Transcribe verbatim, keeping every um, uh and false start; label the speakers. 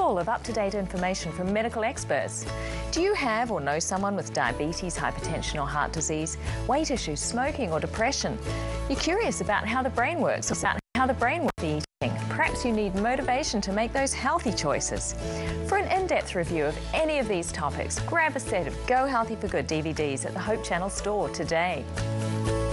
Speaker 1: full of up-to-date information from medical experts. Do you have or know someone with diabetes, hypertension or heart disease, weight issues, smoking or depression? You're curious about how the brain works, about how the brain works eating. Perhaps you need motivation to make those healthy choices. For an in-depth review of any of these topics, grab a set of Go Healthy for Good D V Ds at the Hope Channel store today.